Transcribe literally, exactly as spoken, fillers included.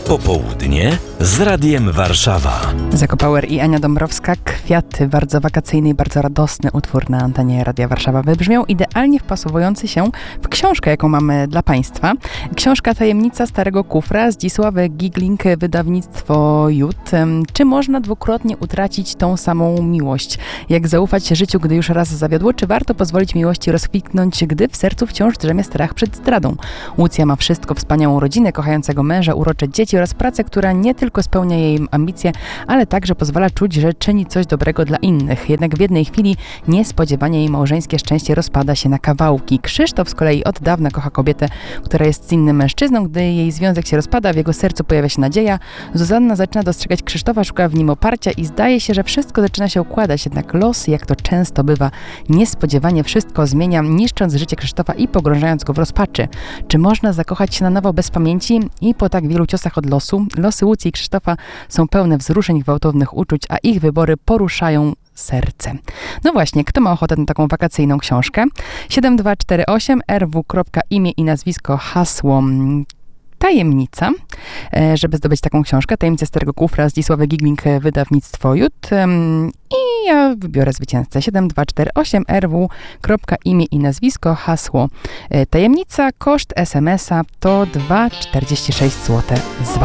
Popołudnie z Radiem Warszawa. Zakopower i Ania Dąbrowska. Kwiaty, bardzo wakacyjny i bardzo radosny utwór na antenie Radia Warszawa. Wybrzmiał idealnie wpasowujący się w książkę, jaką mamy dla Państwa. Książka Tajemnica Starego Kufra, Zdzisławy Gigling, wydawnictwo Jut. Czy można dwukrotnie utracić tą samą miłość? Jak zaufać życiu, gdy już raz zawiodło? Czy warto pozwolić miłości rozkwitnąć, gdy w sercu wciąż drzemie strach przed zdradą? Łucja ma wszystko: wspaniałą rodzinę, kochającego męża, urocze dzieci oraz pracę, która nie tylko spełnia jej ambicje, ale także pozwala czuć, że czyni coś dobrego dla innych. Jednak w jednej chwili niespodziewanie jej małżeńskie szczęście rozpada się na kawałki. Krzysztof z kolei od dawna kocha kobietę, która jest z innym mężczyzną. Gdy jej związek się rozpada, w jego sercu pojawia się nadzieja. Zuzanna zaczyna dostrzegać Krzysztofa, szuka w nim oparcia i zdaje się, że wszystko zaczyna się układać. Jednak los, jak to często bywa, niespodziewanie wszystko zmienia, niszcząc życie Krzysztofa i pogrążając go w rozpaczy. Czy można zakochać się na nowo bez pamięci? I po tak wielu ciosach od losu, losy Łucji i Krzysztofa są pełne wzruszeń, gwałtownych uczuć, a ich wybory poruszają serce. No właśnie, kto ma ochotę na taką wakacyjną książkę? siedem dwa cztery osiem R W. Imię i nazwisko, hasło Tajemnica, żeby zdobyć taką książkę. Tajemnica Starego Kufra, Zdzisławy Gigling, wydawnictwo Jut. I ja wybiorę zwycięzcę. siedem dwa cztery osiem R W. Imię i nazwisko, hasło Tajemnica. Koszt es em es a to dwa czterdzieści sześć złotych z V A